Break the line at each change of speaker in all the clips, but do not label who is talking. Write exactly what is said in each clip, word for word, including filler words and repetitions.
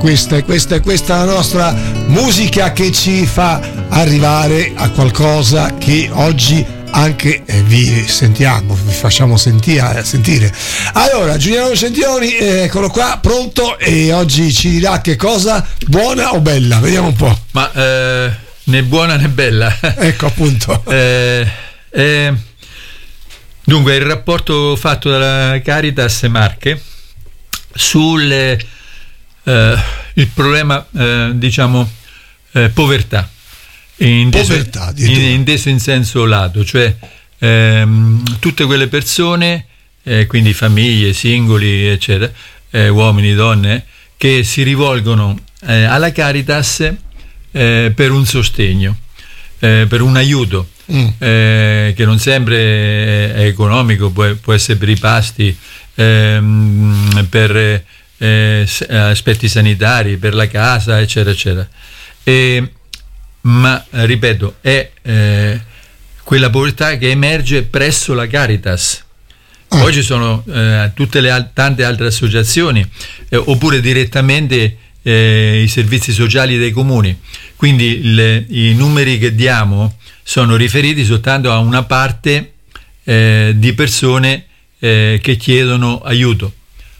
questa è questa è questa la nostra musica che ci fa arrivare a qualcosa che oggi anche eh, vi sentiamo, vi facciamo sentire, sentire. Allora, Giuliano Centioni, eh, eccolo qua, pronto, e oggi ci dirà che cosa, buona o bella? Vediamo un po'.
Ma eh, né buona né bella.
Ecco, appunto.
eh, eh, dunque, il rapporto fatto dalla Caritas Marche sul eh, il problema, eh, diciamo, eh, povertà. Inteso,
povertà,
in, inteso in senso lato, cioè ehm, tutte quelle persone, eh, quindi famiglie, singoli, eccetera, eh, uomini, donne, che si rivolgono eh, alla Caritas eh, per un sostegno, eh, per un aiuto, mm. eh, che non sempre è economico, può, può essere per i pasti, ehm, per eh, aspetti sanitari, per la casa, eccetera, eccetera. E, ma ripeto, è eh, quella povertà che emerge presso la Caritas. Poi ah. ci sono eh, tutte le al- tante altre associazioni, eh, oppure direttamente eh, i servizi sociali dei comuni. Quindi le, i numeri che diamo sono riferiti soltanto a una parte eh, di persone eh, che chiedono aiuto.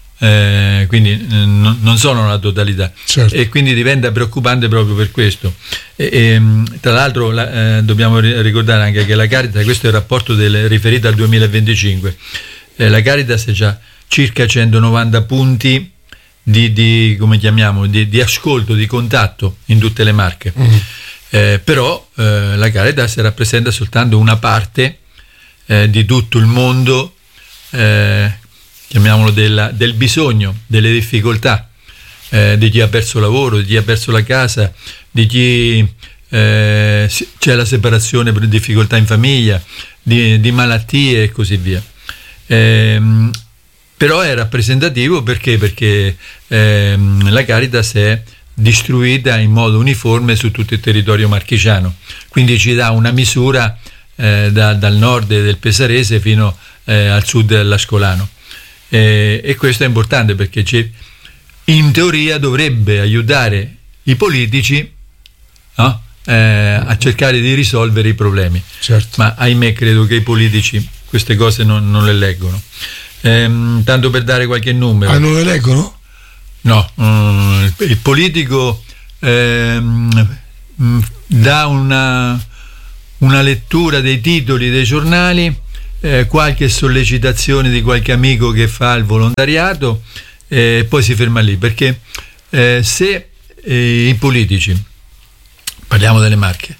Eh, quindi eh, non, non sono la totalità, certo. E quindi diventa preoccupante proprio per questo. E, e, tra l'altro la, eh, dobbiamo ricordare anche che la Caritas, questo è il rapporto del, riferito al duemilaventicinque, eh, la Caritas ha già circa centonovanta punti di, di come chiamiamo di, di ascolto, di contatto in tutte le Marche. Mm. Eh, però eh, la Caritas rappresenta soltanto una parte eh, di tutto il mondo, eh, chiamiamolo della, del bisogno, delle difficoltà, eh, di chi ha perso lavoro, di chi ha perso la casa, di chi eh, c'è la separazione per difficoltà in famiglia, di, di malattie e così via. Eh, però è rappresentativo perché, perché eh, la Caritas è distribuita in modo uniforme su tutto il territorio marchigiano, quindi ci dà una misura eh, da, dal nord del Pesarese fino eh, al sud dell'Ascolano. Eh, e questo è importante perché ci, in teoria dovrebbe aiutare i politici, no? eh, a cercare di risolvere i problemi,
certo.
Ma ahimè credo che i politici queste cose non, non le leggono. Eh, tanto per dare qualche numero.
Ah, non le leggono?
No, um, il, il politico ehm, dà una, una lettura dei titoli dei giornali, Eh, qualche sollecitazione di qualche amico che fa il volontariato e eh, poi si ferma lì, perché eh, se eh, i politici, parliamo delle Marche,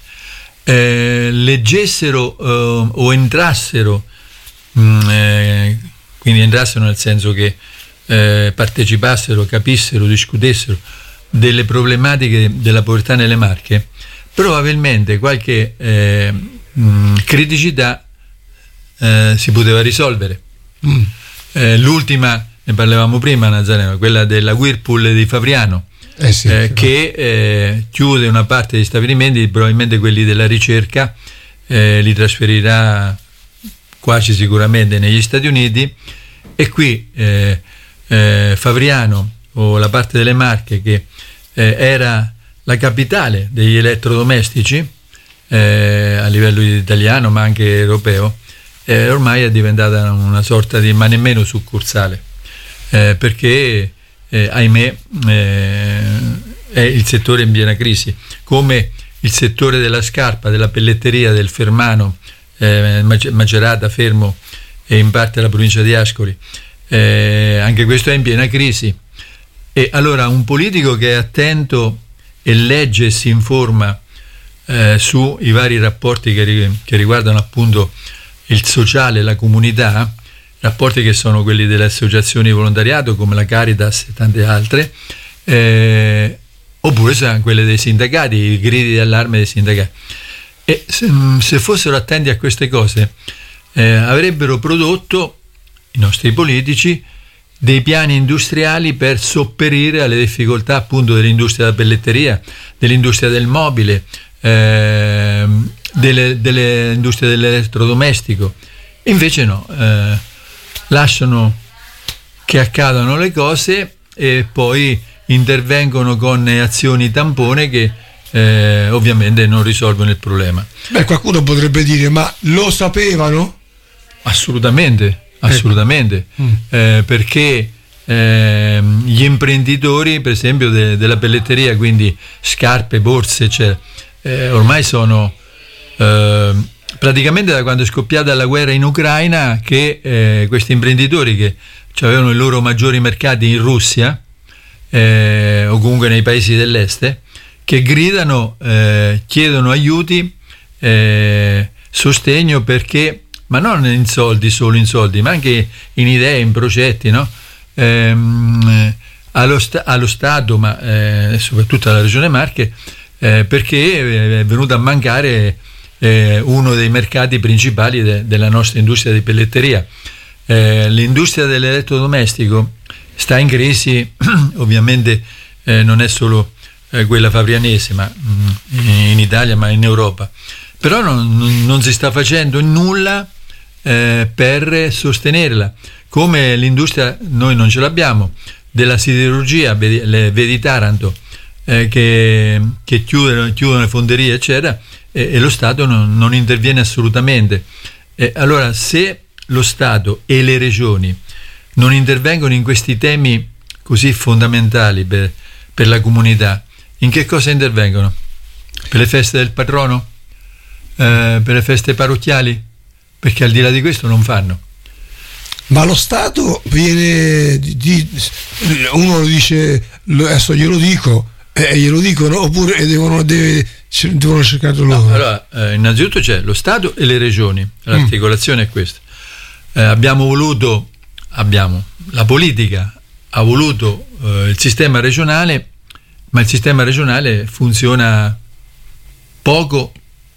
eh, leggessero eh, o entrassero mh, eh, quindi entrassero nel senso che eh, partecipassero, capissero, discutessero delle problematiche della povertà nelle Marche, probabilmente qualche eh, mh, criticità Eh, si poteva risolvere. Mm. Eh, l'ultima, ne parlavamo prima, Nazareno, quella della Whirlpool di Favriano,
eh sì,
eh,
sì.
che eh, chiude una parte degli stabilimenti, probabilmente quelli della ricerca, eh, li trasferirà quasi sicuramente negli Stati Uniti, e qui eh, eh, Favriano, o la parte delle Marche che eh, era la capitale degli elettrodomestici eh, a livello italiano ma anche europeo, Eh, ormai è diventata una sorta di ma nemmeno succursale, eh, perché eh, ahimè eh, è il settore in piena crisi, come il settore della scarpa, della pelletteria, del Fermano, eh, Macerata, Fermo e in parte la provincia di Ascoli, eh, anche questo è in piena crisi. E allora un politico che è attento e legge e si informa eh, sui vari rapporti che, ri- che riguardano appunto il sociale, la comunità, rapporti che sono quelli delle associazioni di volontariato come la Caritas e tante altre, eh, oppure sono quelle dei sindacati, i gridi d'allarme dei sindacati. E se, se fossero attenti a queste cose eh, avrebbero prodotto i nostri politici dei piani industriali per sopperire alle difficoltà appunto dell'industria della pelletteria, dell'industria del mobile, eh, delle, delle industrie dell'elettrodomestico. Invece no, eh, lasciano che accadano le cose e poi intervengono con azioni tampone che eh, ovviamente non risolvono il problema.
Beh, qualcuno potrebbe dire, ma lo sapevano?
Assolutamente, assolutamente, ecco. mm. eh, perché eh, gli imprenditori, per esempio, de- della pelletteria, quindi scarpe, borse, eccetera, eh, ormai sono eh, praticamente da quando è scoppiata la guerra in Ucraina che eh, questi imprenditori che avevano i loro maggiori mercati in Russia eh, o comunque nei paesi dell'est, che gridano, eh, chiedono aiuti, eh, sostegno, perché, ma non in soldi, solo in soldi, ma anche in idee, in progetti, no? Ehm, allo, sta- allo Stato, ma eh, soprattutto alla Regione Marche, eh, perché è venuto a mancare eh, uno dei mercati principali de- della nostra industria di pelletteria. Eh, l'industria dell'elettrodomestico sta in crisi, ovviamente eh, non è solo eh, quella fabrianese, ma mh, in Italia, ma in Europa, però non, non si sta facendo nulla eh, per sostenerla, come l'industria, noi non ce l'abbiamo, della siderurgia, vedi, le, vedi Taranto, eh, che, che chiudono, chiudono le fonderie, eccetera, e, e lo Stato non, non interviene assolutamente. E allora, se lo Stato e le regioni non intervengono in questi temi così fondamentali per, per la comunità, in che cosa intervengono? Per le feste del patrono? Eh, per le feste parrocchiali? Perché al di là di questo non fanno.
Ma lo Stato viene di, di, uno lo dice, adesso glielo dico, e eh, glielo dicono, oppure devono, deve, devono cercare loro.
No, allora, eh, innanzitutto c'è lo Stato e le regioni, l'articolazione mm. è questa. Eh, abbiamo voluto, abbiamo, la politica ha voluto eh, il sistema regionale, ma il sistema regionale funziona poco,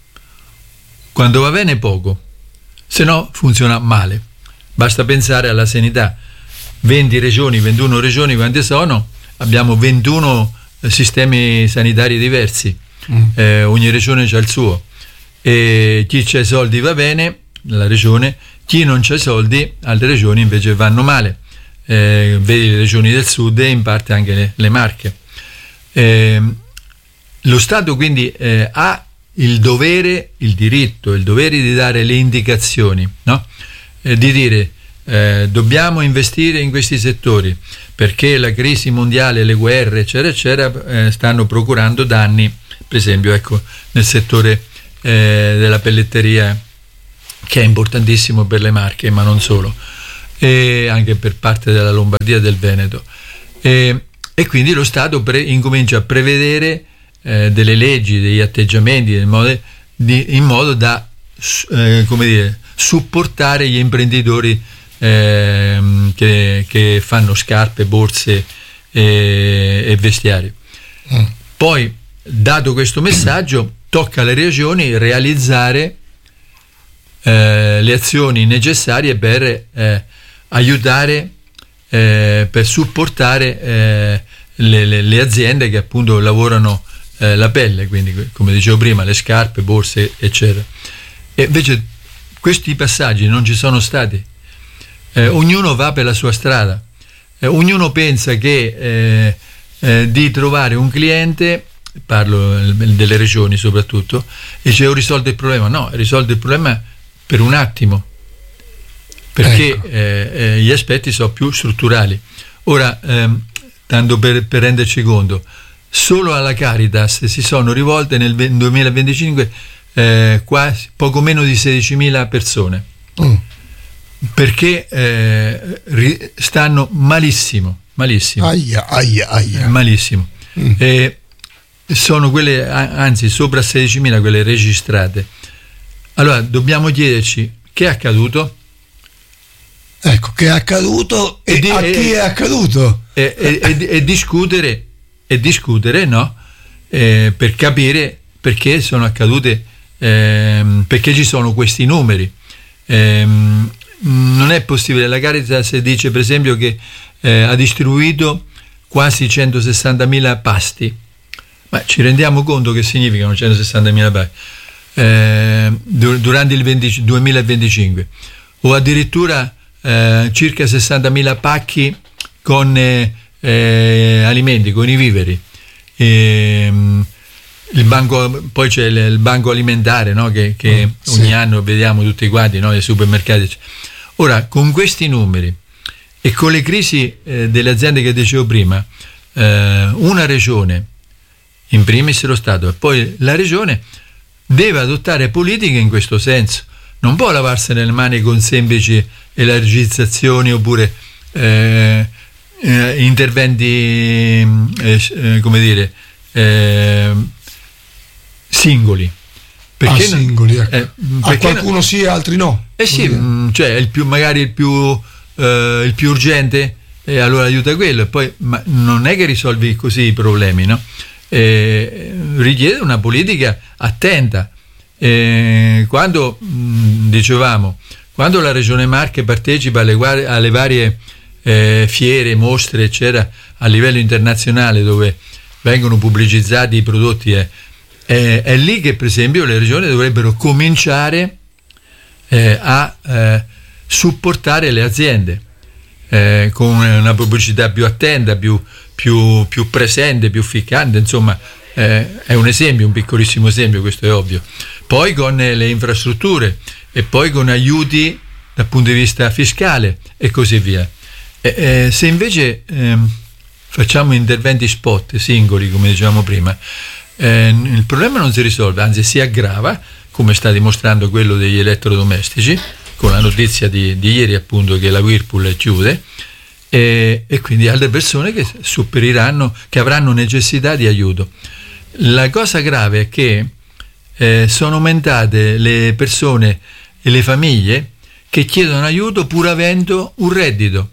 quando va bene poco, se no funziona male. Basta pensare alla sanità, venti regioni, ventuno regioni, quante sono? Abbiamo ventuno sistemi sanitari diversi, mm. eh, ogni regione ha il suo, e chi c'ha i soldi va bene, la regione, chi non c'ha i soldi, altre regioni invece vanno male, eh, vedi le regioni del sud e in parte anche le, le Marche. Eh, lo Stato quindi eh, ha il dovere, il diritto, il dovere di dare le indicazioni, no? Eh, di dire eh, dobbiamo investire in questi settori perché la crisi mondiale, le guerre, eccetera, eccetera, eh, stanno procurando danni, per esempio, ecco, nel settore eh, della pelletteria, che è importantissimo per le Marche, ma non solo, e anche per parte della Lombardia e del Veneto. E, e quindi lo Stato pre- incomincia a prevedere eh, delle leggi, degli atteggiamenti, in modo, di, in modo da eh, come dire, supportare gli imprenditori eh, che, che fanno scarpe, borse e, e vestiari. Mm. Poi, dato questo messaggio, tocca alle regioni realizzare eh, le azioni necessarie per eh, aiutare, eh, per supportare eh, le, le, le aziende che appunto lavorano eh, la pelle, quindi come dicevo prima, le scarpe, borse, eccetera. E invece questi passaggi non ci sono stati. Eh, ognuno va per la sua strada, eh, ognuno pensa che eh, eh, di trovare un cliente, parlo delle regioni soprattutto, e dice ho risolto il problema. No, risolto il problema per un attimo, perché ecco. eh, eh, gli aspetti sono più strutturali. Ora, ehm, tanto per, per renderci conto, solo alla Caritas si sono rivolte nel duemilaventicinque eh, quasi poco meno di sedicimila persone, mm. perché eh, ri, stanno malissimo, malissimo,
aia, aia, aia.
malissimo. Mm. E sono quelle, anzi sopra sedicimila quelle registrate. Allora dobbiamo chiederci che è accaduto.
Ecco, che è accaduto e, e di, a e, chi è accaduto
e, e, e, e discutere e discutere no eh, per capire perché sono accadute, ehm, perché ci sono questi numeri. Ehm, non è possibile. La Caritas dice per esempio che eh, ha distribuito quasi centosessantamila pasti, ma ci rendiamo conto che significano centosessantamila pasti eh, durante il venti, duemilaventicinque, o addirittura Eh, circa sessantamila pacchi con eh, eh, alimenti, con i viveri. E, il banco, poi c'è il, il banco alimentare, no? che, che mm, ogni sì. anno vediamo tutti quanti, no? Nei supermercati. Ora, con questi numeri e con le crisi eh, delle aziende che dicevo prima, eh, una regione, in primis lo Stato e poi la regione, deve adottare politiche in questo senso. Non può lavarsene le mani con semplici elargizzazioni oppure eh, eh, interventi eh, come dire eh, singoli.
Perché ah, singoli, ecco. eh, a qualcuno no, sì, altri no.
Eh sì, mh, cioè il più, magari il più, eh, il più urgente, e allora aiuta quello, e poi ma non è che risolvi così i problemi, no? Eh, richiede una politica attenta. Eh, quando mh, dicevamo, quando la Regione Marche partecipa alle, alle varie eh, fiere, mostre, eccetera, a livello internazionale dove vengono pubblicizzati i prodotti, eh, eh, è lì che per esempio le regioni dovrebbero cominciare eh, a eh, supportare le aziende eh, con una pubblicità più attenta, più, più, più presente, più ficcante, insomma. Eh, è un esempio, un piccolissimo esempio, questo è ovvio. Poi con eh, le infrastrutture e poi con aiuti dal punto di vista fiscale e così via. Eh, eh, se invece eh, facciamo interventi spot, singoli, come dicevamo prima, eh, il problema non si risolve, anzi si aggrava, come sta dimostrando quello degli elettrodomestici, con la notizia di, di ieri appunto che la Whirlpool chiude, e, e quindi altre persone che supperiranno, che avranno necessità di aiuto. La cosa grave è che eh, sono aumentate le persone e le famiglie che chiedono aiuto pur avendo un reddito.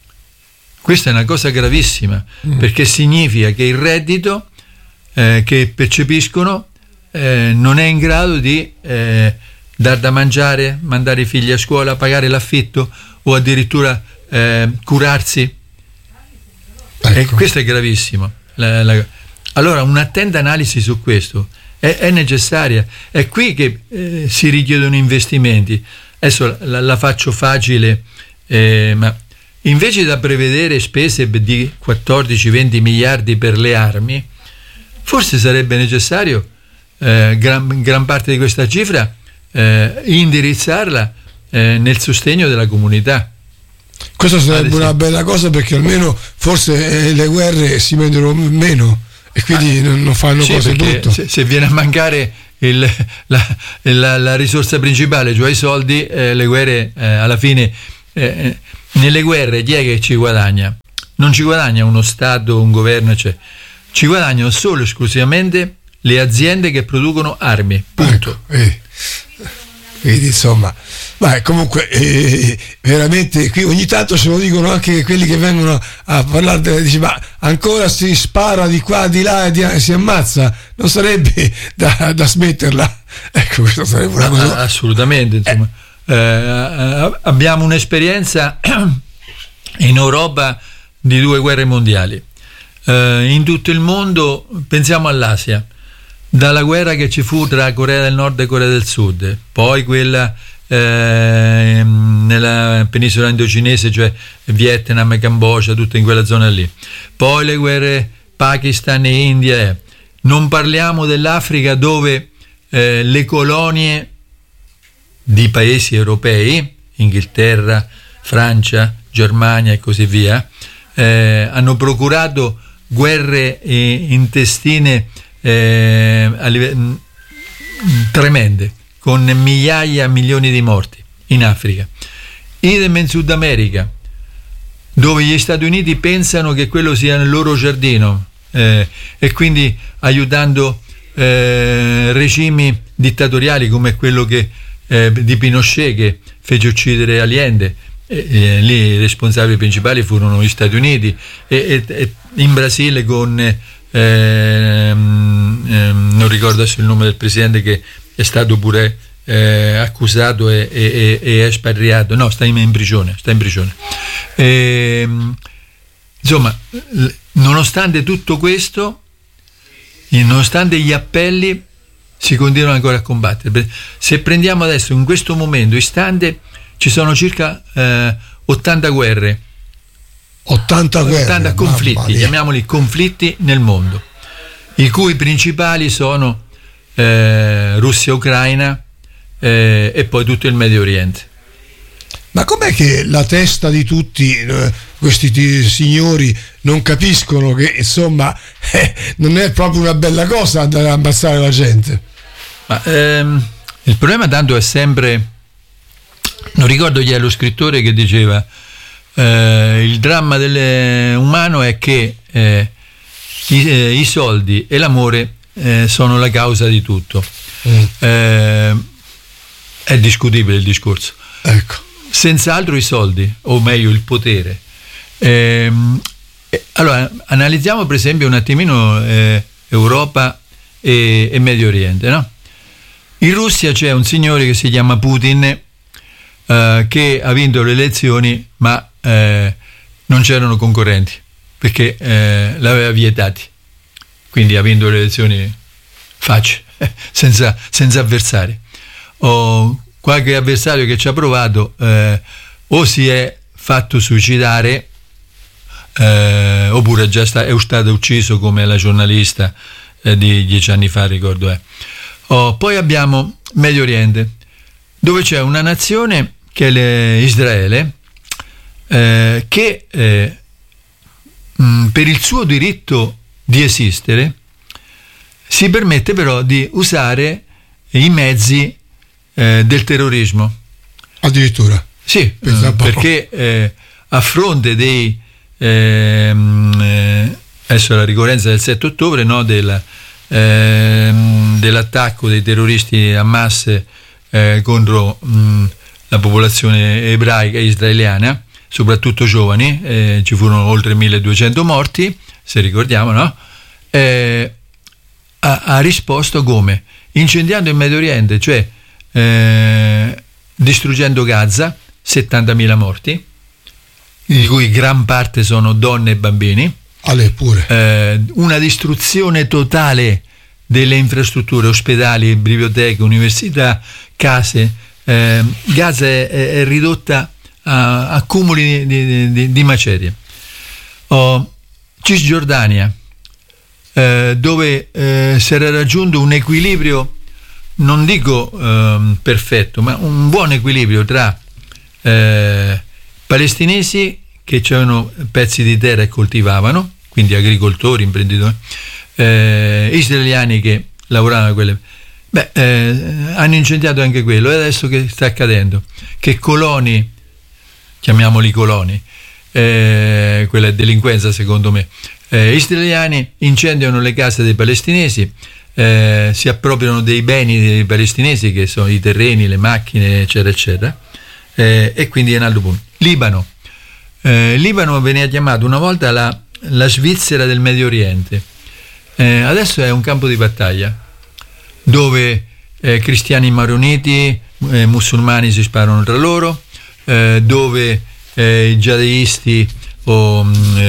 Questa è una cosa gravissima, mm. perché significa che il reddito eh, che percepiscono eh, non è in grado di eh, dar da mangiare, mandare i figli a scuola, pagare l'affitto o addirittura eh, curarsi. Ecco. E questo è gravissimo. La, la, Allora un'attenta analisi su questo è, è necessaria. È qui che eh, si richiedono investimenti. Adesso la, la faccio facile, eh, ma invece da prevedere spese di quattordici venti miliardi per le armi, forse sarebbe necessario eh, gran, gran parte di questa cifra eh, indirizzarla eh, nel sostegno della comunità.
Questa sarebbe una bella cosa, perché almeno forse eh, le guerre si vendono meno e quindi ah, non fanno sì, cose brutte.
Se, se viene a mancare il, la, la, la risorsa principale, cioè i soldi, eh, le guerre eh, alla fine eh, nelle guerre chi è che ci guadagna? Non ci guadagna uno Stato, un governo, cioè, ci guadagnano solo e esclusivamente le aziende che producono armi, punto.
Ecco, eh. Quindi insomma, ma comunque eh, veramente qui ogni tanto ce lo dicono anche quelli che vengono a parlare, dice, ma ancora si spara di qua di là e di, si ammazza, non sarebbe da, da smetterla? Ecco, questa sarebbe una cosa.
Assolutamente, insomma. Eh. Eh, abbiamo un'esperienza in Europa di due guerre mondiali. Eh, in tutto il mondo, pensiamo all'Asia, dalla guerra che ci fu tra Corea del Nord e Corea del Sud, poi quella eh, nella penisola indocinese, cioè Vietnam e Cambogia, tutto in quella zona lì, poi le guerre Pakistan e India. Eh. Non parliamo dell'Africa, dove eh, le colonie di paesi europei, Inghilterra, Francia, Germania e così via, eh, hanno procurato guerre eh, intestine Eh, live- tremende, con migliaia, milioni di morti in Africa. Idem in Sud America, dove gli Stati Uniti pensano che quello sia il loro giardino, eh, e quindi aiutando eh, regimi dittatoriali come quello che, eh, di Pinochet, che fece uccidere Allende. Eh, eh, lì i responsabili principali furono gli Stati Uniti, e, e, e in Brasile con Eh, ehm, non ricordo adesso il nome del presidente, che è stato pure eh, accusato e, e, e espatriato, no, sta in, in prigione, sta in prigione. E, insomma, nonostante tutto questo, nonostante gli appelli, si continuano ancora a combattere. Se prendiamo adesso, in questo momento istante, ci sono circa eh, ottanta guerre
ottanta guerre,
ottanta conflitti, chiamiamoli conflitti nel mondo, i cui principali sono eh, Russia-Ucraina eh, e poi tutto il Medio Oriente.
Ma com'è che la testa di tutti eh, questi t- signori non capiscono che insomma eh, non è proprio una bella cosa andare a ammazzare la gente?
Ma, ehm, il problema tanto è sempre, non ricordo chi è lo scrittore che diceva eh, il dramma delle, umano è che eh, i, eh, i soldi e l'amore eh, sono la causa di tutto. Mm. Eh, è discutibile il discorso.
Ecco.
Senz'altro i soldi, o meglio il potere. Eh, allora, analizziamo per esempio un attimino eh, Europa e, e Medio Oriente, no? In Russia c'è un signore che si chiama Putin eh, che ha vinto le elezioni, ma eh, non c'erano concorrenti perché eh, l'aveva vietati, quindi ha vinto le elezioni facile, senza, senza avversari. O qualche avversario che ci ha provato eh, o si è fatto suicidare eh, oppure già sta, è stato ucciso come la giornalista eh, di dieci anni fa, ricordo è. Oh, poi abbiamo Medio Oriente, dove c'è una nazione che è Israele eh, che eh, mh, per il suo diritto di esistere si permette però di usare i mezzi Eh, del terrorismo.
Addirittura?
Sì, eh, perché eh, a fronte dei eh, eh, adesso la ricorrenza del sette ottobre, no, della, eh, dell'attacco dei terroristi Hamas eh, contro mh, la popolazione ebraica e israeliana, soprattutto giovani, eh, ci furono oltre milleduecento morti, se ricordiamo, no? Eh, ha, ha risposto come? Incendiando il Medio Oriente, cioè Eh, distruggendo Gaza, settantamila morti, di cui gran parte sono donne e bambini.
Ale pure.
Eh, una distruzione totale delle infrastrutture, ospedali, biblioteche, università, case. Eh, Gaza è, è ridotta a, a cumuli di, di, di, di macerie. Oh, Cisgiordania, eh, dove eh, si era raggiunto un equilibrio, non dico ehm, perfetto, ma un buon equilibrio tra eh, palestinesi che avevano pezzi di terra e coltivavano, quindi agricoltori, imprenditori, eh, israeliani che lavoravano a quelle. Beh, eh, hanno incendiato anche quello, e adesso che sta accadendo? Che coloni, chiamiamoli coloni, eh, quella è delinquenza secondo me, eh, israeliani incendiano le case dei palestinesi, Eh, si appropriano dei beni dei palestinesi, che sono i terreni, le macchine, eccetera eccetera, eh, e quindi è un altro punto. Libano, eh, Libano veniva chiamato una volta la, la Svizzera del Medio Oriente, eh, adesso è un campo di battaglia dove eh, cristiani maroniti, eh, musulmani si sparano tra loro, eh, dove eh, i jihadisti o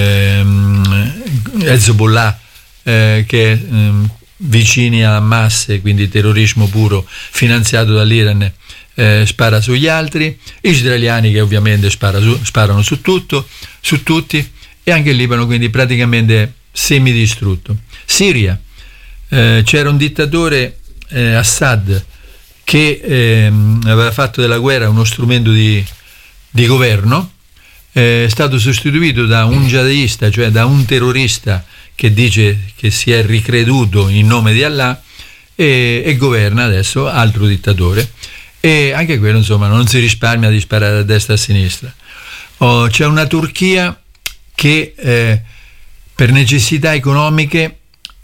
ehm, Hezbollah eh, che ehm, vicini a Hamas, quindi terrorismo puro finanziato dall'Iran, eh, spara sugli altri, israeliani che ovviamente spara su, sparano su tutto, su tutti, e anche il Libano quindi praticamente semidistrutto. Siria, eh, c'era un dittatore, eh, Assad, che eh, aveva fatto della guerra uno strumento di, di governo, eh, è stato sostituito da un jihadista, cioè da un terrorista che dice che si è ricreduto in nome di Allah, e, e governa adesso, altro dittatore, e anche quello insomma non si risparmia di sparare a destra e a sinistra. Oh, c'è una Turchia che eh, per necessità economiche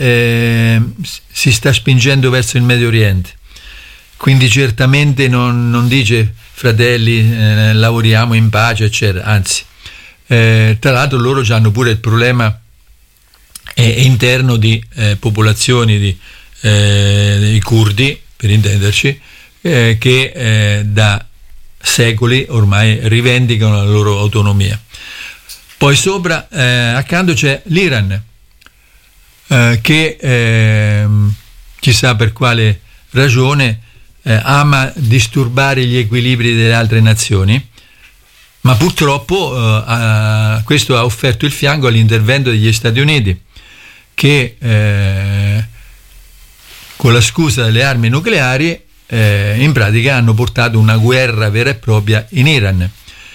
eh, si sta spingendo verso il Medio Oriente, quindi certamente non, non dice fratelli eh, lavoriamo in pace eccetera, anzi eh, tra l'altro loro hanno pure il problema eh, interno di eh, popolazioni di eh, i curdi, per intenderci, eh, che eh, da secoli ormai rivendicano la loro autonomia. Poi sopra eh, accanto c'è l'Iran, eh, che eh, chissà per quale ragione eh, ama disturbare gli equilibri delle altre nazioni, ma purtroppo eh, ha, questo ha offerto il fianco all'intervento degli Stati Uniti, che eh, con la scusa delle armi nucleari eh, in pratica hanno portato una guerra vera e propria in Iran.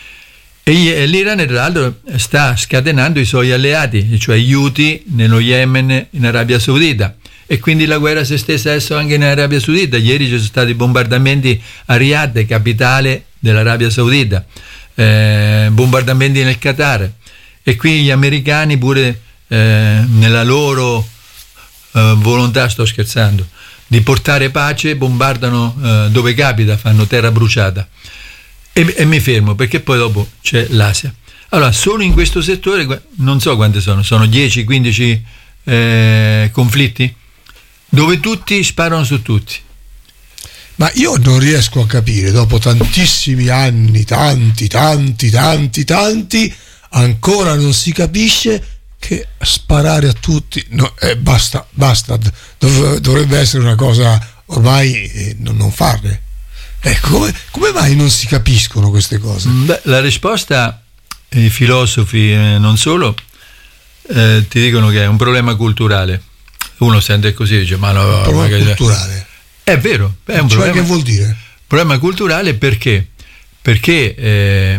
E l'Iran, tra l'altro, sta scatenando i suoi alleati, cioè gli Houthi nello Yemen, in Arabia Saudita, e quindi la guerra si è stessa adesso anche in Arabia Saudita. Ieri ci sono stati bombardamenti a Riyadh, capitale dell'Arabia Saudita, eh, bombardamenti nel Qatar, e qui gli americani pure eh, nella loro eh, volontà, sto scherzando, di portare pace, bombardano eh, dove capita, fanno terra bruciata. E, e mi fermo, perché poi dopo c'è l'Asia. Allora, solo in questo settore, non so quante sono, sono dieci quindici eh, conflitti, dove tutti sparano su tutti.
Ma io non riesco a capire, dopo tantissimi anni, tanti, tanti, tanti, tanti, ancora non si capisce che sparare a tutti, no, eh, basta, basta, dov- dovrebbe essere una cosa ormai eh, non, non farle. Ecco, come, come mai non si capiscono queste cose?
Beh, la risposta, i filosofi eh, non solo, eh, ti dicono che è un problema culturale. Uno sente così e dice, ma no,
un problema
ma
culturale.
È vero, è un
cioè,
problema.
che vuol dire?
Problema culturale perché? Perché eh,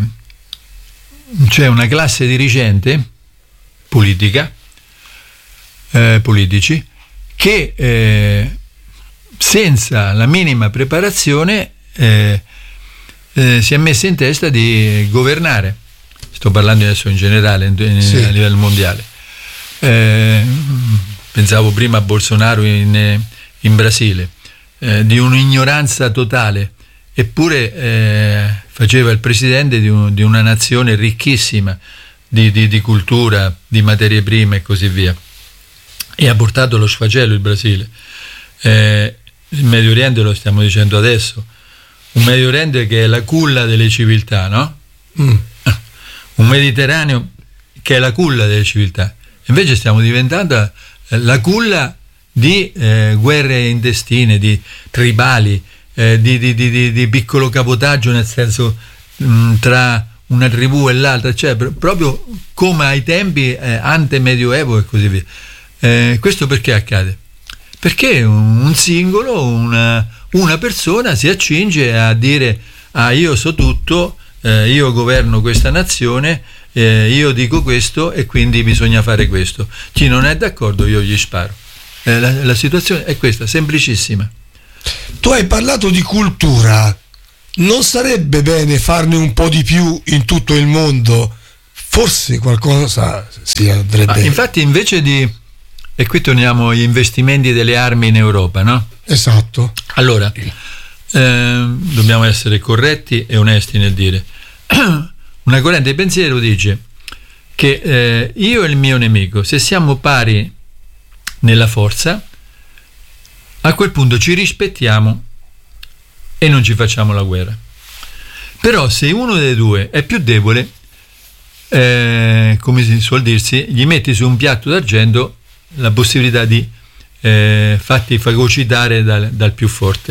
c'è una classe dirigente politica, eh, politici, che eh, senza la minima preparazione Eh, eh, si è messa in testa di governare. Sto parlando adesso in generale, in, in, sì. a livello mondiale. Eh, pensavo prima a Bolsonaro in, in Brasile, eh, di un'ignoranza totale, eppure eh, faceva il presidente di, un, di una nazione ricchissima di, di, di cultura, di materie prime e così via, e ha portato lo sfacelo il Brasile. Eh, il Medio Oriente lo stiamo dicendo adesso, un Medio Oriente che è la culla delle civiltà, no? Mm. Un Mediterraneo che è la culla delle civiltà. Invece stiamo diventando la culla di eh, guerre intestine, di tribali, eh, di, di, di, di piccolo cabotaggio, nel senso mh, tra una tribù e l'altra, cioè proprio come ai tempi eh, ante-medioevo e così via. Eh, questo perché accade? Perché un singolo, una una persona si accinge a dire ah io so tutto, eh, io governo questa nazione, eh, io dico questo e quindi bisogna fare questo. Chi non è d'accordo io gli sparo. Eh, la, la situazione è questa, semplicissima.
Tu hai parlato di cultura, non sarebbe bene farne un po' di più in tutto il mondo? Forse qualcosa si andrebbe.
Ah, infatti invece di, e qui torniamo agli investimenti delle armi in Europa, no?
Esatto.
Allora, eh, dobbiamo essere corretti e onesti nel dire. Una corrente di pensiero dice che eh, io e il mio nemico, se siamo pari nella forza, a quel punto ci rispettiamo e non ci facciamo la guerra. Però se uno dei due è più debole, eh, come si suol dirsi, gli metti su un piatto d'argento la possibilità di Eh, fatti fagocitare dal, dal più forte,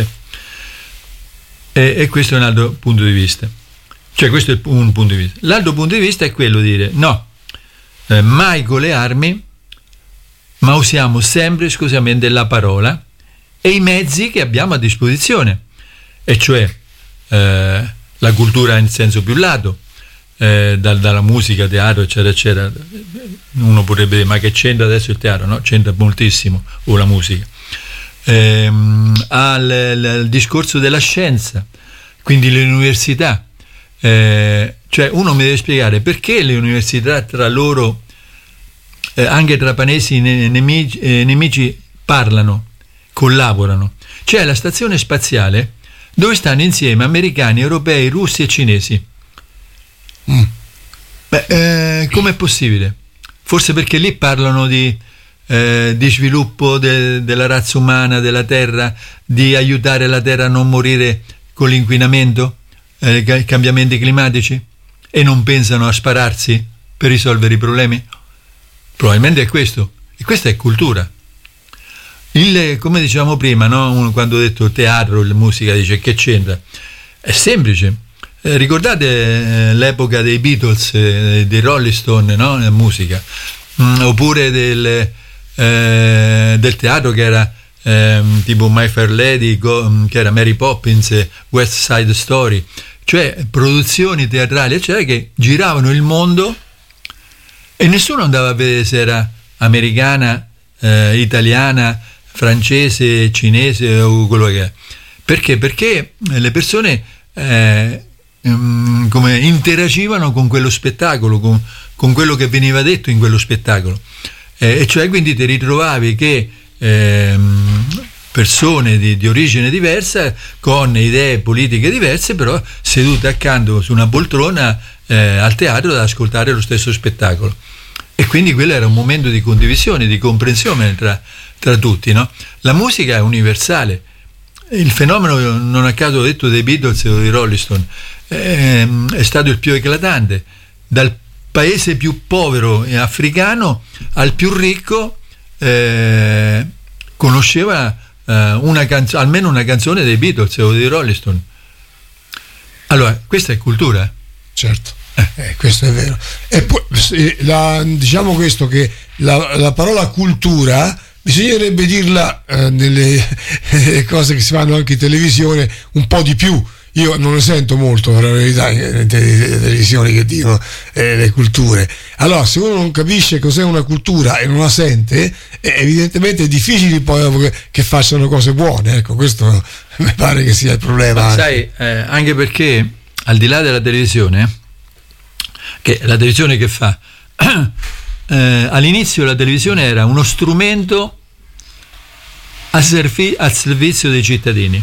e, e questo è un altro punto di vista, cioè questo è un punto di vista. L'altro punto di vista è quello di dire no, eh, mai con le armi, ma usiamo sempre esclusivamente la parola e i mezzi che abbiamo a disposizione, e cioè eh, la cultura in senso più lato, eh, dal, dalla musica, teatro, eccetera eccetera. Uno potrebbe dire ma che c'entra adesso il teatro? No, c'entra moltissimo, o la musica. Ehm, al, al discorso della scienza, quindi le università, eh, cioè uno mi deve spiegare perché le università tra loro, eh, anche tra paesi nemici, eh, nemici, parlano, collaborano. C'è la stazione spaziale dove stanno insieme americani, europei, russi e cinesi. Mm. Beh, eh, com'è possibile? Forse perché lì parlano di, eh, di sviluppo de, della razza umana, della terra, di aiutare la terra a non morire con l'inquinamento, eh, i cambiamenti climatici, e non pensano a spararsi per risolvere i problemi? Probabilmente è questo, e questa è cultura. Il, come dicevamo prima, no? Uno, quando ho detto teatro, la musica, dice che c'entra? È semplice. eh, ricordate eh, l'epoca dei Beatles, eh, dei Rolling Stone, no? La musica, mm, oppure del, eh, del teatro che era eh, tipo My Fair Lady, go, che era Mary Poppins, West Side Story, cioè produzioni teatrali eccetera che giravano il mondo e nessuno andava a vedere se era americana, eh, italiana, francese, cinese o quello che è. Perché? Perché le persone eh, um, come interagivano con quello spettacolo, con, con quello che veniva detto in quello spettacolo. Eh, e cioè quindi ti ritrovavi che eh, persone di, di origine diversa, con idee politiche diverse, però sedute accanto su una poltrona eh, al teatro ad ascoltare lo stesso spettacolo. E quindi quello era un momento di condivisione, di comprensione tra, tra tutti, no? La musica è universale. Il fenomeno, non a caso ho detto dei Beatles o dei Rolling Stone, è, è stato il più eclatante. Dal paese più povero e africano al più ricco eh, conosceva eh, una canzo- almeno una canzone dei Beatles o dei Rolling Stone. Allora, questa è cultura.
Certo, eh, questo è vero. E poi la, diciamo questo, che la, la parola cultura bisognerebbe dirla eh, nelle eh, cose che si fanno anche in televisione un po' di più. Io non ne sento molto, per la verità, nelle televisioni che dicono eh, le culture. Allora, se uno non capisce cos'è una cultura e non la sente, eh, evidentemente è difficile poi che, che facciano cose buone. Ecco, questo mi pare che sia il problema.
Ma sai, eh, anche perché al di là della televisione, che la televisione che fa? Eh, all'inizio la televisione era uno strumento al, servi- al servizio dei cittadini.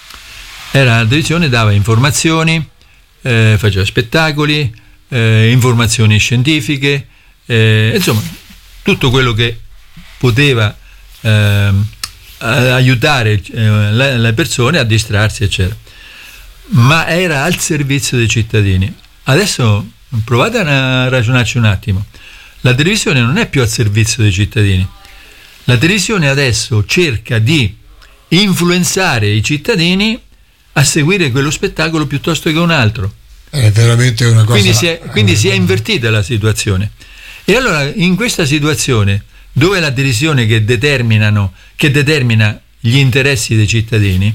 Era la televisione, dava informazioni, eh, faceva spettacoli, eh, informazioni scientifiche, eh, insomma tutto quello che poteva eh, aiutare eh, le, le persone a distrarsi eccetera, ma era al servizio dei cittadini. Adesso provate a ragionarci un attimo. La televisione non è più al servizio dei cittadini. La televisione adesso cerca di influenzare i cittadini a seguire quello spettacolo piuttosto che un altro.
È veramente una cosa.
Quindi si è, quindi si è invertita la situazione. E allora in questa situazione, dove la televisione che determinano, che determina gli interessi dei cittadini,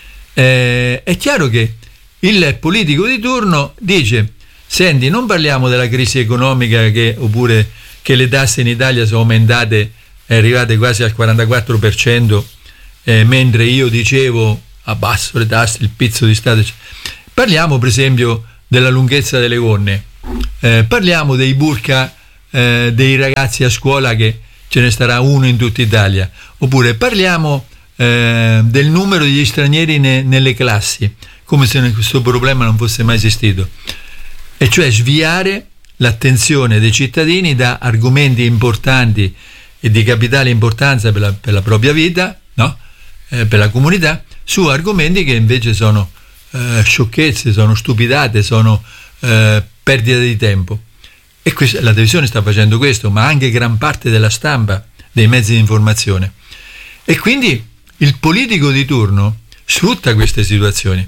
eh, è chiaro che il politico di turno dice: senti, non parliamo della crisi economica che, oppure che le tasse in Italia sono aumentate, è arrivate quasi al quarantaquattro per cento, eh, mentre io dicevo abbasso le tasse, il pizzo di Stato. Parliamo per esempio della lunghezza delle gonne, eh, parliamo dei burqa eh, dei ragazzi a scuola, che ce ne starà uno in tutta Italia, oppure parliamo eh, del numero degli stranieri ne, nelle classi, come se questo problema non fosse mai esistito. E cioè sviare l'attenzione dei cittadini da argomenti importanti e di capitale importanza per la, per la propria vita, no? eh, per la comunità, su argomenti che invece sono eh, sciocchezze, sono stupidate, sono eh, perdita di tempo. E questa, la televisione sta facendo questo, ma anche gran parte della stampa, dei mezzi di informazione. E quindi il politico di turno sfrutta queste situazioni.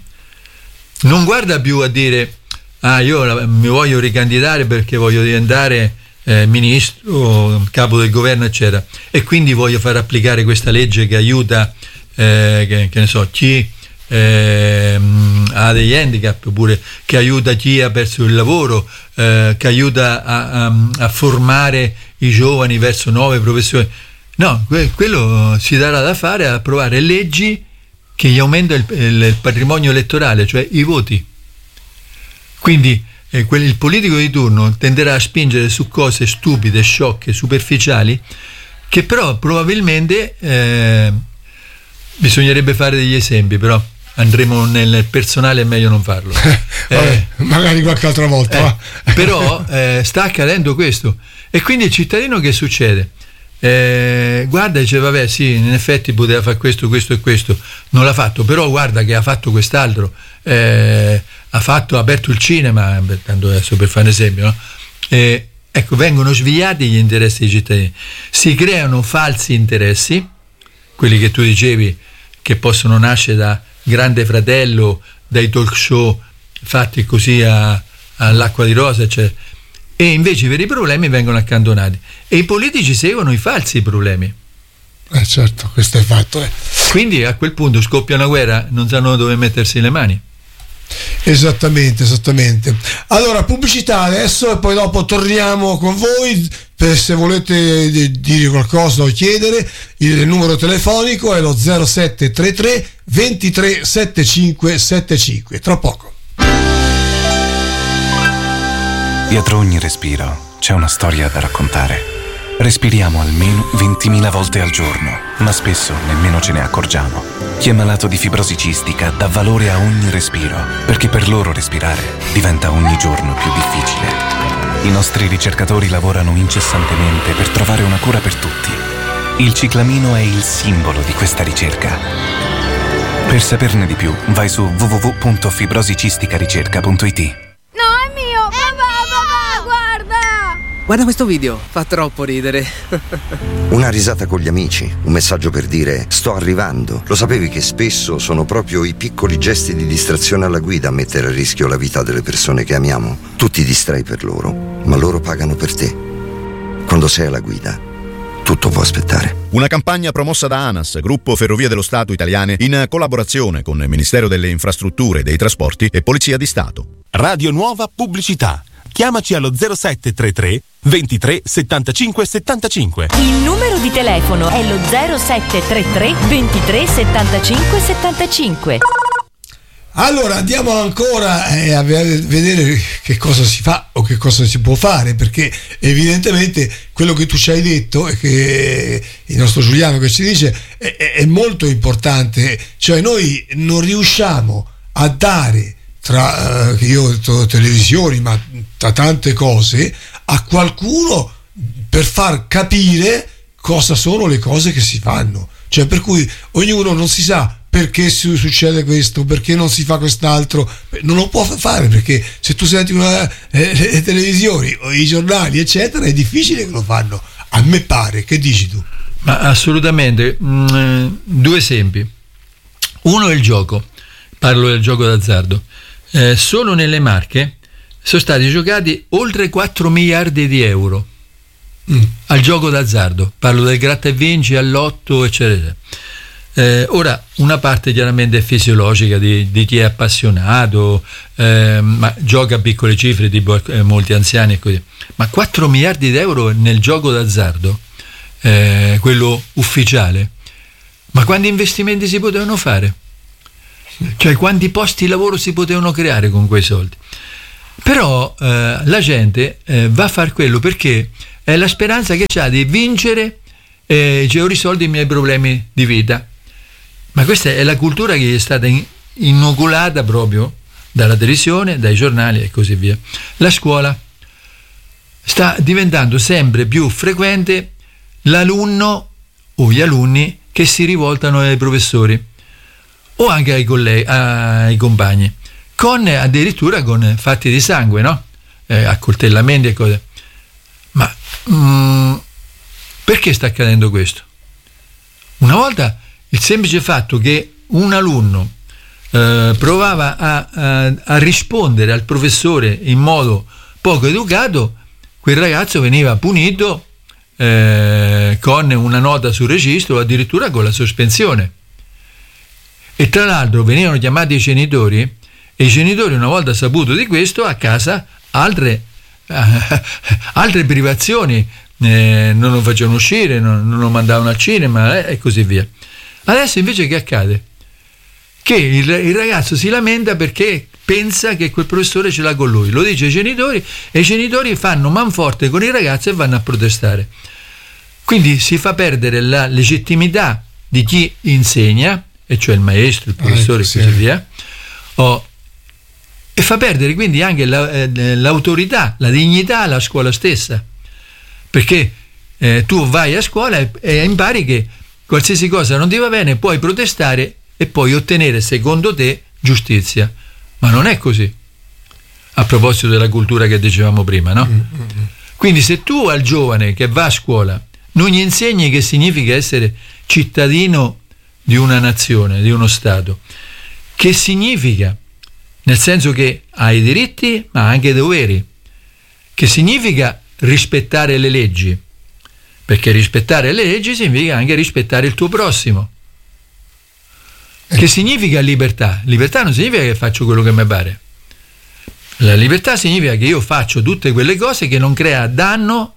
Non guarda più a dire: ah, io mi voglio ricandidare perché voglio diventare eh, ministro, capo del governo, eccetera, e quindi voglio far applicare questa legge che aiuta, eh, che, che ne so, chi eh, ha degli handicap, oppure che aiuta chi ha perso il lavoro, eh, che aiuta a, a, a formare i giovani verso nuove professioni. No, que- quello si darà da fare a approvare leggi che gli aumenta il, il, il patrimonio elettorale, cioè i voti. Quindi eh, quel, il politico di turno tenderà a spingere su cose stupide, sciocche, superficiali, che però probabilmente eh, bisognerebbe fare degli esempi, però andremo nel personale, è meglio non farlo.
Vabbè,
eh,
magari qualche altra volta.
Eh, però eh, sta accadendo questo. E quindi il cittadino che succede? Eh, guarda, dice: vabbè, sì, in effetti poteva fare questo, questo e questo, non l'ha fatto, però guarda che ha fatto quest'altro, eh, ha fatto, ha aperto il cinema, tanto adesso per fare un esempio, no? Eh, ecco, vengono sviati gli interessi dei cittadini, si creano falsi interessi, quelli che tu dicevi, che possono nascere da Grande Fratello, dai talk show, fatti così a, all'acqua di rosa, eccetera. E invece i veri problemi vengono accantonati e i politici seguono i falsi problemi.
Eh certo, questo è fatto. Eh.
Quindi a quel punto scoppia una guerra, non sanno dove mettersi le mani.
Esattamente, esattamente. Allora, pubblicità adesso e poi dopo torniamo con voi per se volete dire qualcosa o chiedere. Il numero telefonico è lo zero sette tre tre ventitré settantacinque settantacinque. Tra poco.
Dietro ogni respiro c'è una storia da raccontare. Respiriamo almeno ventimila volte al giorno, ma spesso nemmeno ce ne accorgiamo. Chi è malato di fibrosi cistica dà valore a ogni respiro, perché per loro respirare diventa ogni giorno più difficile. I nostri ricercatori lavorano incessantemente per trovare una cura per tutti. Il ciclamino è il simbolo di questa ricerca. Per saperne di più, vai su w w w punto fibrosicistica-ricerca punto i t.
No, è mio! Papà, papà, guarda!
Guarda questo video, fa troppo ridere.
Una risata con gli amici, un messaggio per dire sto arrivando. Lo sapevi che spesso sono proprio i piccoli gesti di distrazione alla guida a mettere a rischio la vita delle persone che amiamo? Tu ti distrai per loro, ma loro pagano per te. Quando sei alla guida, tutto può aspettare.
Una campagna promossa da ANAS, Gruppo Ferrovie dello Stato Italiane, in collaborazione con il Ministero delle Infrastrutture e dei Trasporti e Polizia di Stato.
Radio Nuova Pubblicità. Chiamaci allo zero sette tre tre ventitré settantacinque settantacinque.
Il numero di telefono è lo zero sette tre tre ventitré settantacinque settantacinque.
Allora andiamo ancora eh, a vedere che cosa si fa o che cosa si può fare, perché evidentemente quello che tu ci hai detto e che il nostro Giuliano che ci dice è, è molto importante. Cioè noi non riusciamo a dare tra uh, io ho detto televisioni, ma tra tante cose, a qualcuno per far capire cosa sono le cose che si fanno. Cioè per cui ognuno non si sa perché succede questo, perché non si fa quest'altro, non lo può fare, perché se tu senti una, eh, le televisioni o i giornali eccetera è difficile che lo fanno, a me pare. Che dici tu?
Ma assolutamente. Mm, due esempi. Uno è il gioco, parlo del gioco d'azzardo. Eh, solo nelle Marche sono stati giocati oltre quattro miliardi di euro mm. al gioco d'azzardo, parlo del gratta e vinci, all'otto eccetera. Eh, ora una parte chiaramente è fisiologica di, di chi è appassionato, eh, ma gioca a piccole cifre tipo eh, molti anziani e così, ma quattro miliardi di euro nel gioco d'azzardo, eh, quello ufficiale, ma quanti investimenti si potevano fare? Cioè quanti posti di lavoro si potevano creare con quei soldi? Però eh, la gente eh, va a fare quello perché è la speranza che ha di vincere, eh, cioè ho risolto i miei problemi di vita. Ma questa è la cultura che è stata in, inoculata proprio dalla televisione, dai giornali e così via. La scuola sta diventando sempre più frequente l'alunno o gli alunni che si rivoltano ai professori o anche ai colleghi, ai compagni, con addirittura con fatti di sangue, no? Eh, accoltellamenti e cose. Ma mm, perché sta accadendo questo? Una volta il semplice fatto che un alunno eh, provava a, a, a rispondere al professore in modo poco educato, quel ragazzo veniva punito eh, con una nota sul registro o addirittura con la sospensione. E tra l'altro venivano chiamati i genitori e i genitori, una volta saputo di questo, a casa altre, eh, altre privazioni, eh, non lo facevano uscire, non, non lo mandavano al cinema eh, e così via. Adesso invece che accade? Che il, il ragazzo si lamenta perché pensa che quel professore ce l'ha con lui, lo dice ai genitori e i genitori fanno manforte con il ragazzo e vanno a protestare. Quindi si fa perdere la legittimità di chi insegna, e cioè il maestro, il professore e eh, così sì. via, oh, e fa perdere quindi anche la, eh, l'autorità, la dignità alla scuola stessa, perché eh, tu vai a scuola e, e impari che qualsiasi cosa non ti va bene puoi protestare e puoi ottenere secondo te giustizia, ma non è così, a proposito della cultura che dicevamo prima, no? Mm-hmm. Quindi se tu al giovane che va a scuola non gli insegni che significa essere cittadino di una nazione, di uno Stato, che significa nel senso che hai diritti ma anche doveri, che significa rispettare le leggi, perché rispettare le leggi significa anche rispettare il tuo prossimo. Che significa libertà? Libertà non significa che faccio quello che mi pare. La libertà significa che io faccio tutte quelle cose che non crea danno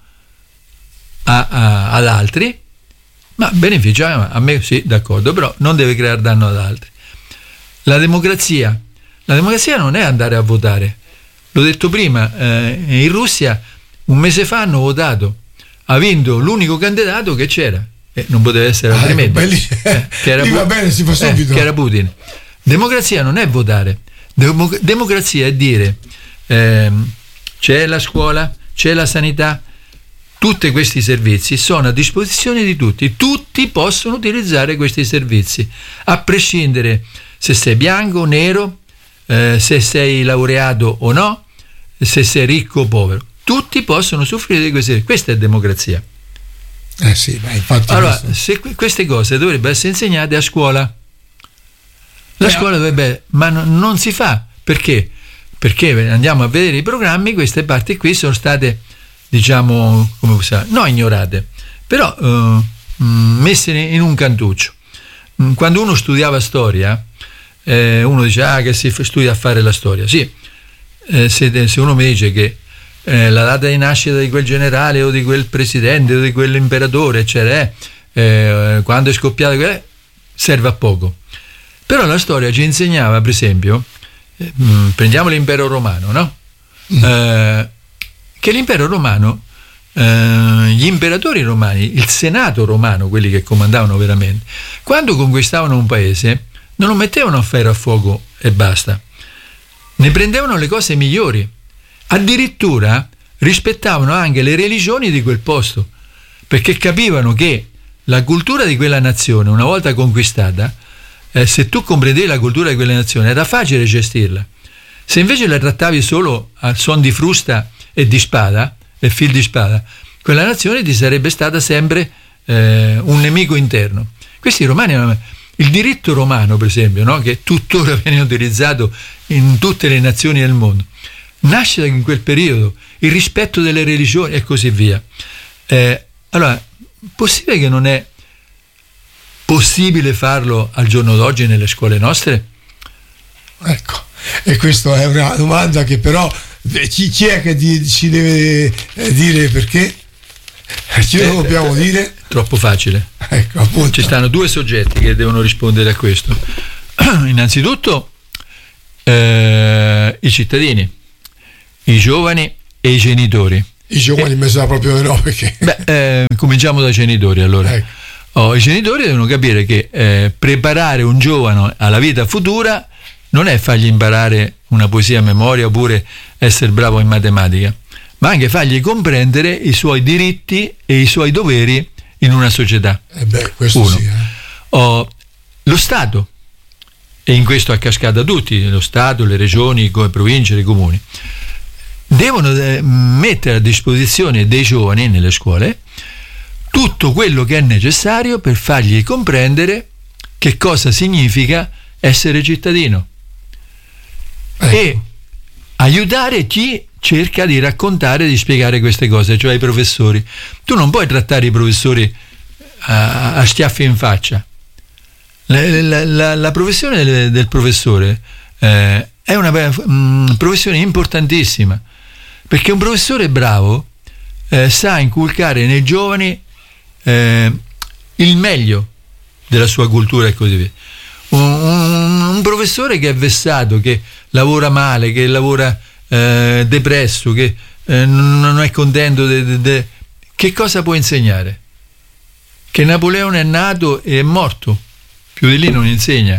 a, a, ad altri, ma beneficia a me, sì, d'accordo, però non deve creare danno ad altri. La democrazia, la democrazia non è andare a votare. L'ho detto prima, eh, in Russia un mese fa hanno votato, ha vinto l'unico candidato che c'era, e non poteva essere
ah,
altrimenti,
ecco, belli,
eh, che, era,
va bene, si fa subito.
Eh, che era Putin. Democrazia non è votare, Demo- democrazia è dire ehm, c'è la scuola, c'è la sanità, tutti questi servizi sono a disposizione di tutti, tutti possono utilizzare questi servizi, a prescindere se sei bianco o nero, eh, se sei laureato o no, se sei ricco o povero, tutti possono soffrire di questi. Questa è democrazia.
Eh sì, ma infatti
allora,
questo...
se queste cose dovrebbero essere insegnate a scuola, la eh, scuola dovrebbe, ma no, non si fa. Perché? Perché andiamo a vedere i programmi, queste parti qui sono state, diciamo, come possiamo, no ignorate, però eh, messe in un cantuccio. Quando uno studiava storia, eh, uno dice ah che si studia a fare la storia, sì, eh, se, se uno mi dice che eh, la data di nascita di quel generale o di quel presidente o di quell'imperatore eccetera, eh, quando è scoppiato, eh, serve a poco. Però la storia ci insegnava, per esempio, eh, prendiamo l'impero romano, no? Mm. Eh, che l'impero romano, eh, gli imperatori romani, il senato romano, quelli che comandavano veramente, quando conquistavano un paese non lo mettevano a ferro a fuoco e basta, ne prendevano le cose migliori, addirittura rispettavano anche le religioni di quel posto, perché capivano che la cultura di quella nazione, una volta conquistata, eh, se tu comprendevi la cultura di quella nazione era facile gestirla. Se invece la trattavi solo al suon di frusta e di spada e fil di spada, quella nazione ti sarebbe stata sempre eh, un nemico interno. Questi romani, il diritto romano per esempio, no? Che tuttora viene utilizzato in tutte le nazioni del mondo, nasce in quel periodo, il rispetto delle religioni e così via. Eh, allora, possibile che non è possibile farlo al giorno d'oggi nelle scuole nostre?
Ecco, e questa è una domanda che però chi, chi è che di, ci deve dire perché? Ci eh, dobbiamo eh, dire?
Troppo facile.
Ecco, appunto.
Ci stanno due soggetti che devono rispondere a questo. Innanzitutto eh, i cittadini, i giovani e i genitori.
I giovani eh, mi sa proprio no, perché...
Beh, eh, cominciamo dai genitori allora.
Ecco.
Oh, i genitori devono capire che eh, preparare un giovane alla vita futura non è fargli imparare una poesia a memoria oppure essere bravo in matematica, ma anche fargli comprendere i suoi diritti e i suoi doveri in una società.
Eh beh, questo
Uno.
Sì, eh.
Oh, lo Stato, e in questo a cascata tutti, lo Stato, le regioni, le province, i comuni, devono eh, mettere a disposizione dei giovani nelle scuole tutto quello che è necessario per fargli comprendere che cosa significa essere cittadino, ecco. E aiutare chi cerca di raccontare, di spiegare queste cose, cioè i professori. Tu non puoi trattare i professori a, a schiaffi in faccia. La, la, la, la professione del, del professore eh, è una mh, professione importantissima, perché un professore bravo eh, sa inculcare nei giovani eh, il meglio della sua cultura e così via. Un, un, un professore che è vessato, che lavora male, che lavora eh, depresso, che eh, non è contento de, de, de, che cosa può insegnare? Che Napoleone è nato e è morto, più di lì non insegna.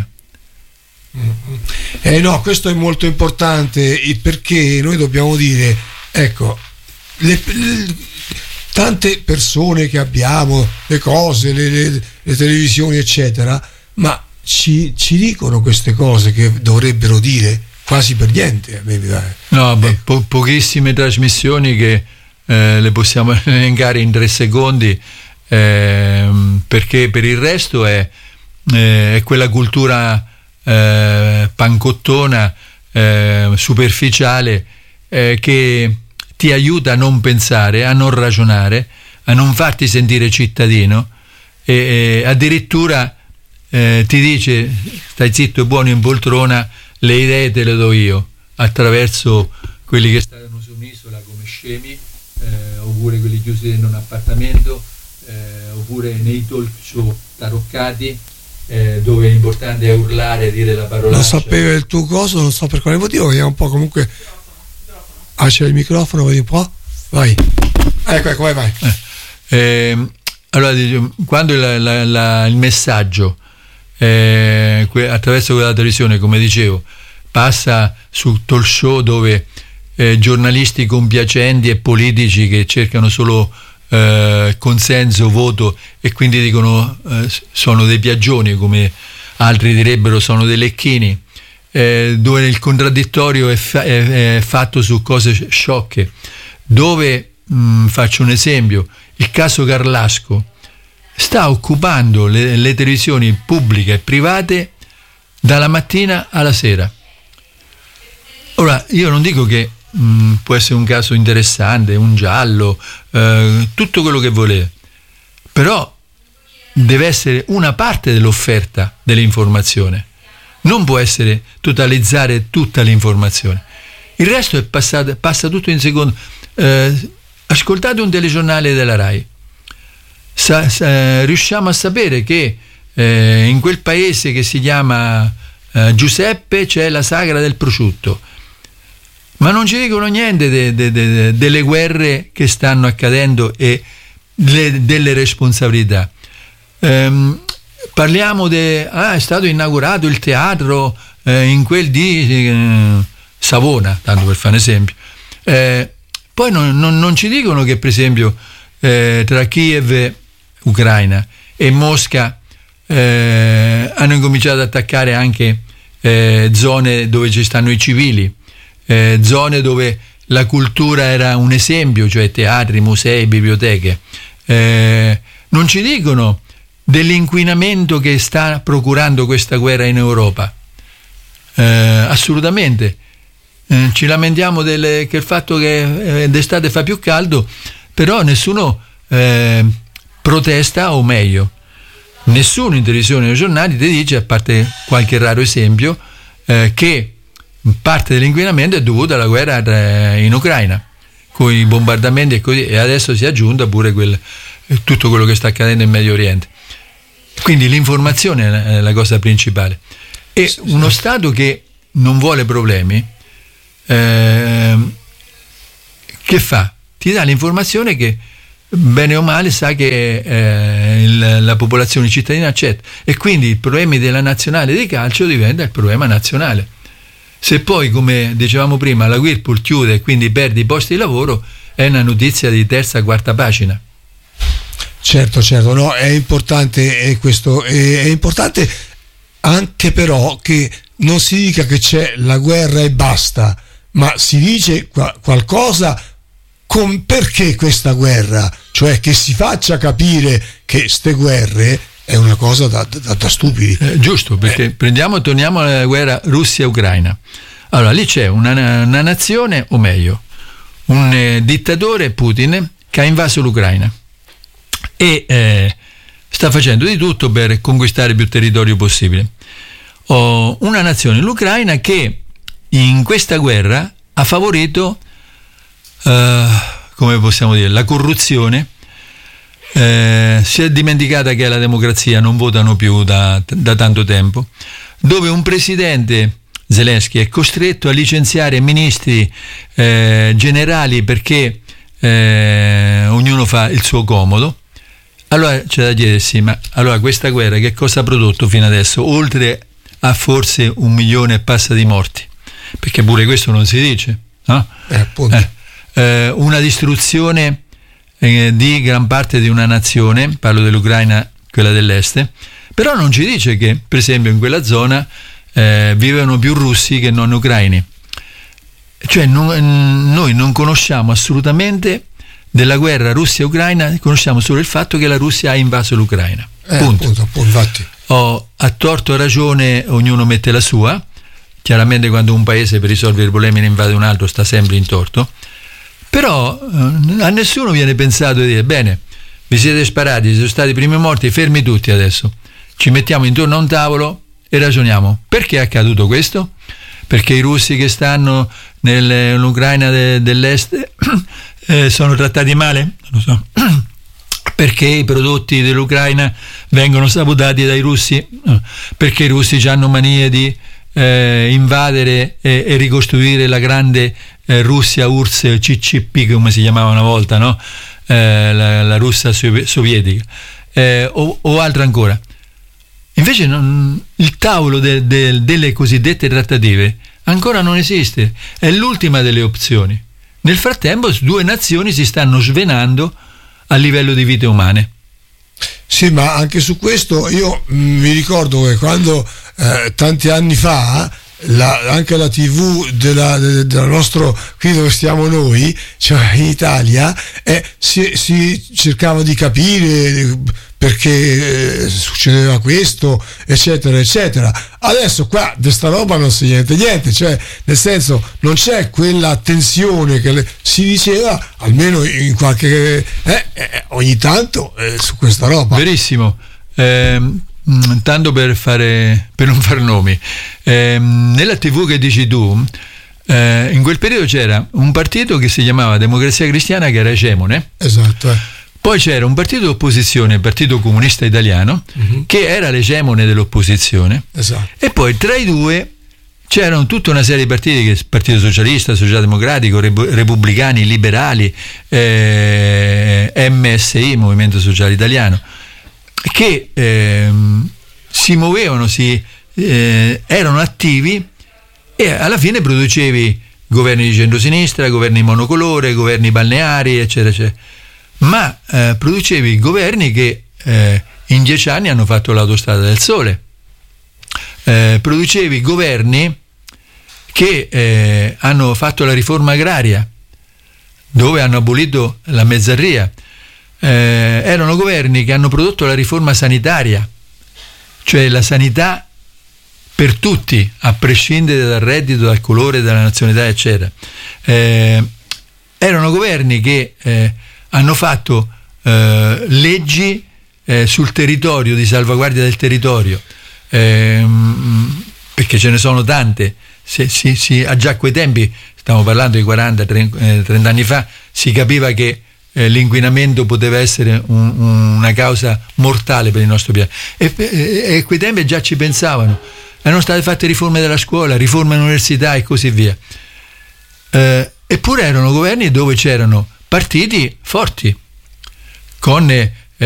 Eh no, questo è molto importante, perché noi dobbiamo dire, ecco, le, le, tante persone che abbiamo, le cose, le, le, le televisioni eccetera, ma ci, ci dicono queste cose che dovrebbero dire quasi per niente.
No, eh. po- pochissime trasmissioni che eh, le possiamo elencare in tre secondi, eh, perché per il resto è, eh, è quella cultura eh, pancottona eh, superficiale eh, che ti aiuta a non pensare, a non ragionare, a non farti sentire cittadino, e, e addirittura eh, ti dice stai zitto e buono in poltrona, le idee te le do io, attraverso quelli che stanno su un'isola come scemi, eh, oppure quelli chiusi in un appartamento, eh, oppure nei talk show taroccati, eh, dove l'importante è urlare, dire la parola.
Non sapevo il tuo coso, non so per quale motivo, vediamo un po'. Comunque ah, c'è il microfono, vedi un po', vai, ecco ecco vai vai.
eh, eh, allora quando la, la, la, il messaggio eh, que, attraverso quella televisione, come dicevo, passa su talk show dove eh, giornalisti compiacenti e politici che cercano solo eh, consenso, voto, e quindi dicono eh, sono dei piaggioni, come altri direbbero sono dei lecchini, eh, dove il contraddittorio è, fa- è, è fatto su cose sciocche, dove mh, faccio un esempio, il caso Carlasco sta occupando le, le televisioni pubbliche e private dalla mattina alla sera. Ora, io non dico che mh, può essere un caso interessante, un giallo, eh, tutto quello che volete, però deve essere una parte dell'offerta dell'informazione, non può essere totalizzare tutta l'informazione. Il resto è passato, passa tutto in secondo. Eh, ascoltate un telegiornale della Rai, sa, sa, riusciamo a sapere che eh, in quel paese che si chiama eh, Giuseppe c'è la sagra del prosciutto, ma non ci dicono niente de, de, de, delle guerre che stanno accadendo e le, delle responsabilità. Ehm, parliamo de ah, è stato inaugurato il teatro eh, in quel di eh, Savona, tanto per fare un esempio. Eh, poi non, non, non ci dicono che per esempio eh, tra Kiev, Ucraina, e Mosca eh, hanno incominciato ad attaccare anche eh, zone dove ci stanno i civili, eh, zone dove la cultura era un esempio, cioè teatri, musei, biblioteche. Eh, non ci dicono dell'inquinamento che sta procurando questa guerra in Europa. Eh, assolutamente. Eh, ci lamentiamo del, che il fatto che eh, d'estate fa più caldo, però nessuno eh, protesta, o meglio, nessuno in televisione o nei giornali ti dice, a parte qualche raro esempio, eh, che parte dell'inquinamento è dovuta alla guerra in Ucraina, con i bombardamenti e così, e adesso si è aggiunta pure quel, tutto quello che sta accadendo in Medio Oriente. Quindi l'informazione è la cosa principale, e uno Stato che non vuole problemi, eh, che fa? Ti dà l'informazione che bene o male sa che eh, il, la popolazione cittadina accetta, e quindi i problemi della nazionale di calcio diventa il problema nazionale. Se poi, come dicevamo prima, la Whirlpool chiude e quindi perdi i posti di lavoro, è una notizia di terza, quarta pagina.
Certo, certo, no, è importante, è questo, è, è importante anche però che non si dica che c'è la guerra e basta, ma si dice qua, qualcosa con perché questa guerra, cioè che si faccia capire che ste guerre è una cosa da, da, da stupidi.
Eh, giusto, perché eh. prendiamo, torniamo alla guerra Russia-Ucraina. Allora, lì c'è una, una nazione, o meglio, un eh, dittatore, Putin, che ha invaso l'Ucraina e eh, sta facendo di tutto per conquistare più territorio possibile. Oh, una nazione, l'Ucraina, che in questa guerra ha favorito, eh, come possiamo dire, la corruzione. Eh, si è dimenticata che alla democrazia non votano più da, da tanto tempo, dove un presidente, Zelensky, è costretto a licenziare ministri, eh, generali, perché eh, ognuno fa il suo comodo. Allora c'è da chiedersi, ma allora questa guerra che cosa ha prodotto fino adesso, oltre a forse un milione e passa di morti? Perché pure questo non si dice, no?
Eh, appunto.
Eh, eh, una distruzione eh, di gran parte di una nazione, parlo dell'Ucraina, quella dell'est, però non ci dice che per esempio in quella zona eh, vivono più russi che non ucraini. Cioè non, noi non conosciamo assolutamente della guerra Russia-Ucraina, conosciamo solo il fatto che la Russia ha invaso l'Ucraina.
Eh,
punto.
Appunto, appunto, infatti.
Oh, a torto o ragione ognuno mette la sua. chiaramente quando un paese per risolvere i problemi ne invade un altro sta sempre in torto, però eh, a nessuno viene pensato di dire bene, vi siete sparati, siete stati i primi morti, fermi tutti adesso, ci mettiamo intorno a un tavolo e ragioniamo. Perché è accaduto questo? Perché i russi che stanno nell'Ucraina de, dell'est eh, sono trattati male? Non lo so. Perché i prodotti dell'Ucraina vengono sabotati dai russi? No. Perché i russi hanno manie di eh, invadere e, e ricostruire la grande eh, Russia U R S S C C P, come si chiamava una volta, no? eh, la, la Russia sovietica, eh, o, o altro ancora. Invece non, il tavolo de, de, delle cosiddette trattative ancora non esiste, è l'ultima delle opzioni. Nel frattempo due nazioni si stanno svenando a livello di vite umane.
Sì, ma anche su questo io mh, mi ricordo che quando eh, tanti anni fa la, anche la tivù della, della, della nostro, qui dove stiamo noi, cioè in Italia, eh, si, si cercava di capire perché eh, succedeva questo, eccetera eccetera. Adesso qua di sta roba non si niente niente, cioè nel senso non c'è quella attenzione che le, si diceva almeno in qualche eh, eh, ogni tanto eh, su questa roba.
Verissimo. Eh, tanto per fare per non far nomi, eh, nella tivù che dici tu, eh, in quel periodo c'era un partito che si chiamava Democrazia Cristiana, che era egemone.
Esatto. Eh.
Poi c'era un partito d'opposizione, il Partito Comunista Italiano, uh-huh. che era l'egemone dell'opposizione. Esatto. E poi tra i due c'erano tutta una serie di partiti, che Partito Socialista, Socialdemocratico, Rep- Repubblicani, Liberali, eh, M S I, Movimento Sociale Italiano, che eh, si muovevano, si, eh, erano attivi, e alla fine producevi governi di centrosinistra, governi monocolore, governi balneari, eccetera, eccetera. Ma eh, producevi governi che eh, in dieci anni hanno fatto l'autostrada del sole, eh, producevi governi che eh, hanno fatto la riforma agraria, dove hanno abolito la mezzadria, eh, erano governi che hanno prodotto la riforma sanitaria, cioè la sanità per tutti, a prescindere dal reddito, dal colore, dalla nazionalità, eccetera. Eh, erano governi che eh, hanno fatto eh, leggi eh, sul territorio, di salvaguardia del territorio, ehm, perché ce ne sono tante. Se, si, si, a già quei tempi, stiamo parlando di quaranta trenta anni fa, si capiva che eh, l'inquinamento poteva essere un, una causa mortale per il nostro pianeta, e, e, e a quei tempi già ci pensavano. Erano state fatte riforme della scuola, riforme all'università e così via. Eh, eppure erano governi dove c'erano partiti forti, con